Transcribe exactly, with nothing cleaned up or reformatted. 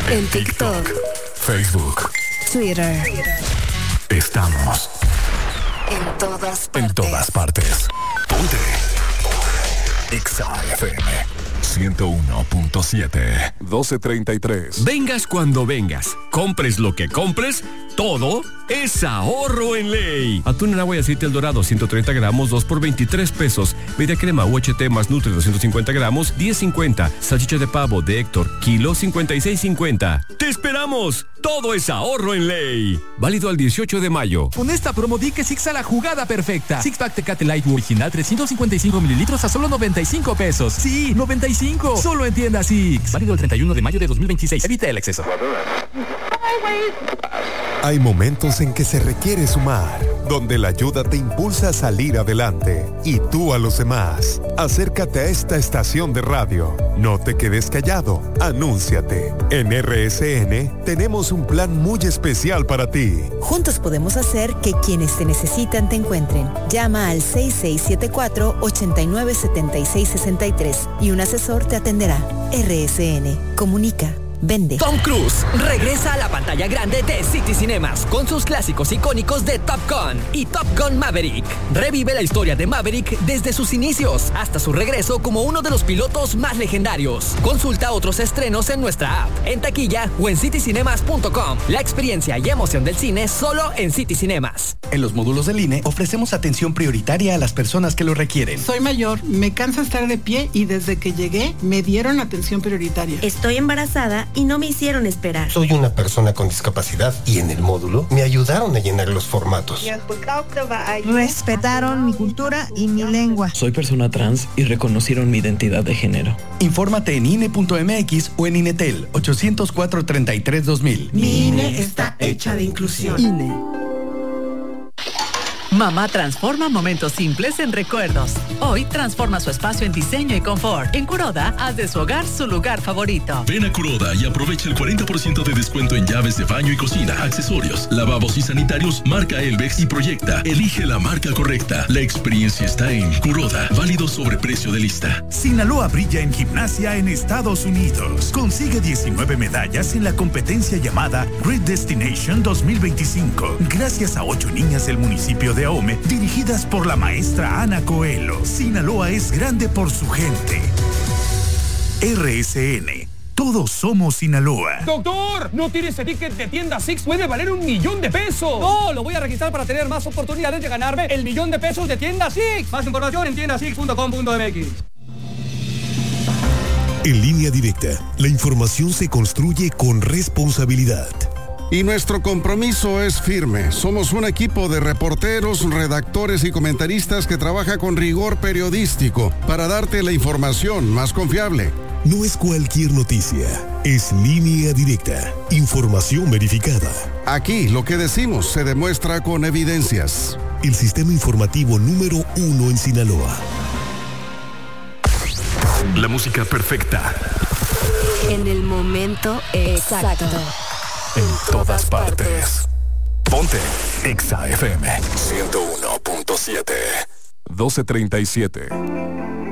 En TikTok, Facebook, Twitter. Estamos en todas partes. En todas partes. Ponte. Exa F M ciento uno punto siete. doce treinta y tres. Vengas cuando vengas, compres lo que compres, todo es ahorro en ley. Atún en agua y aceite El Dorado, ciento treinta gramos, dos por veintitrés pesos. Media crema U H T más Nutri, doscientos cincuenta gramos, diez cincuenta. Salchicha de pavo de Héctor, kilo, cincuenta y seis cincuenta. ¡Te esperamos! Todo es ahorro en ley. Válido al dieciocho de mayo. Con esta promo di que Six a la jugada perfecta. Six Pack Tecate Light original trescientos cincuenta y cinco mililitros a solo noventa y cinco pesos. Sí, noventa y cinco. Solo en tienda Six. Válido el treinta y uno de mayo de dos mil veintiséis. Evita el exceso. Hay momentos en que se requiere sumar, donde la ayuda te impulsa a salir adelante y tú a los demás. Acércate a esta estación de radio. No te quedes callado. Anúnciate. En R S N tenemos un plan muy especial para ti. Juntos podemos hacer que quienes te necesitan te encuentren. Llama al seis seis siete cuatro, ocho nueve siete seis seis tres y un asesor te atenderá. R S N. Comunica. Vende. Tom Cruise regresa a la pantalla grande de City Cinemas con sus clásicos icónicos de Top Gun y Top Gun Maverick. Revive la historia de Maverick desde sus inicios hasta su regreso como uno de los pilotos más legendarios. Consulta otros estrenos en nuestra app, en taquilla o en city cinemas punto com. La experiencia y emoción del cine solo en City Cinemas. En los módulos del I N E ofrecemos atención prioritaria a las personas que lo requieren. Soy mayor, me cansa estar de pie y desde que llegué me dieron atención prioritaria. Estoy embarazada y no me hicieron esperar. Soy una persona con discapacidad y en el módulo me ayudaron a llenar los formatos. Respetaron mi cultura y mi lengua. Soy persona trans y reconocieron mi identidad de género. Infórmate en I N E punto M X o en Inetel ocho cero cuatro, treinta y tres, dos mil. Mi I N E está hecha de inclusión. I N E. Mamá transforma momentos simples en recuerdos. Hoy transforma su espacio en diseño y confort. En Kuroda, haz de su hogar su lugar favorito. Ven a Kuroda y aprovecha el cuarenta por ciento de descuento en llaves de baño y cocina, accesorios, lavabos y sanitarios, marca Elvex y Proyecta. Elige la marca correcta. La experiencia está en Kuroda. Válido sobre precio de lista. Sinaloa brilla en gimnasia en Estados Unidos. Consigue diecinueve medallas en la competencia llamada Great Destination dos mil veinticinco. Gracias a ocho niñas del municipio de Ahome, dirigidas por la maestra Ana Coelho. Sinaloa es grande por su gente. R S N. Todos somos Sinaloa. ¡Doctor! ¿No tiene ese ticket de tienda Six? ¡Puede valer un millón de pesos! ¡No! Lo voy a registrar para tener más oportunidades de ganarme el millón de pesos de tienda Six. Más información en tienda six punto com punto m x. En Línea Directa, la información se construye con responsabilidad. Y nuestro compromiso es firme. Somos un equipo de reporteros, redactores y comentaristas que trabaja con rigor periodístico para darte la información más confiable. No es cualquier noticia, es Línea Directa, información verificada. Aquí lo que decimos se demuestra con evidencias. El sistema informativo número uno en Sinaloa. La música perfecta. En el momento exacto. En todas partes. Ponte Exa F M ciento uno punto siete. doce treinta y siete.